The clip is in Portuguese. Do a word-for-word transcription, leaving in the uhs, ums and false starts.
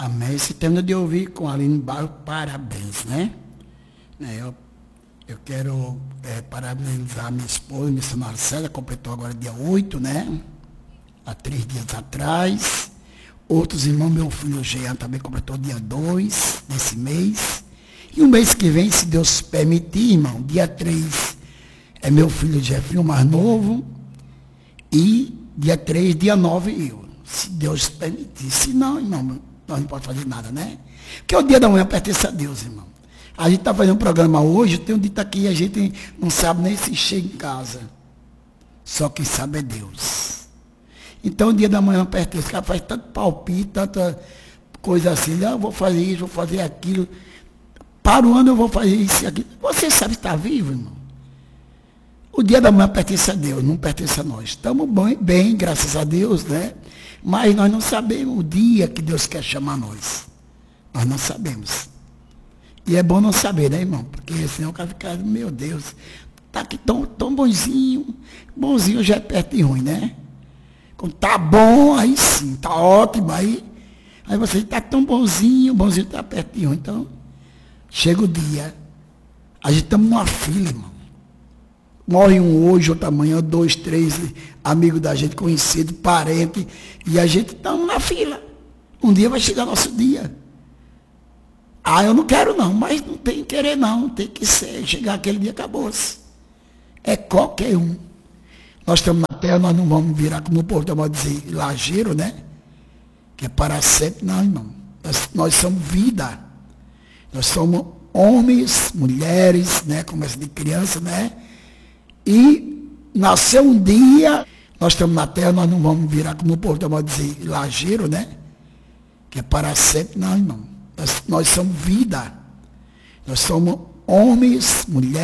Amém. Você termina de ouvir com a Aline Barro, parabéns, né? É, eu, eu quero é, parabenizar minha esposa, missionária Célia, completou agora dia oito, né? Há três dias atrás. Outros irmãos, meu filho Jean também completou dia dois desse mês. E o mês que vem, se Deus permitir, irmão, dia três é meu filho Jeffrey, o mais novo. E dia três, dia nove, eu. Se Deus permitir. Se não, irmão, nós não podemos fazer nada, né? Porque o dia da manhã pertence a Deus, irmão. A gente está fazendo um programa hoje, tem um dito aqui e a gente não sabe nem se chega em casa. Só quem sabe é Deus. Então o dia da manhã pertence. O cara faz tanto palpite, tanta coisa assim. Ah, eu vou fazer isso, vou fazer aquilo. Para o ano eu vou fazer isso e aquilo. Você sabe estar vivo, irmão. O dia da manhã pertence a Deus, não pertence a nós. Estamos bem, bem, graças a Deus, né? Mas nós não sabemos o dia que Deus quer chamar nós. Nós não sabemos. E é bom não saber, né, irmão? Porque senão o cara fica, meu Deus, tá aqui tão, tão bonzinho. Bonzinho já é perto de ruim, né? Quando tá bom, aí sim, tá ótimo. Aí, aí você tá tão bonzinho, bonzinho tá perto de ruim. Então, chega o dia. A gente estamos numa fila, irmão. Morre um hoje, outro amanhã, dois, três amigos da gente, conhecido, parente, e a gente está na fila. Um dia vai chegar nosso dia. Ah, eu não quero não, mas não tem que querer não, tem que ser, chegar aquele dia, acabou-se. É qualquer um. Nós estamos na terra, nós não vamos virar, como o povo está dizer, lajeiro, né? Que é para sempre, não, irmão. Nós, nós somos vida. Nós somos homens, mulheres, né? Começa de criança, né? E nasceu um dia, nós estamos na terra, nós não vamos virar, como o povo está dizer, lajeiro, né? Que é para sempre, não, irmão. Nós, nós somos vida. Nós somos homens, mulheres.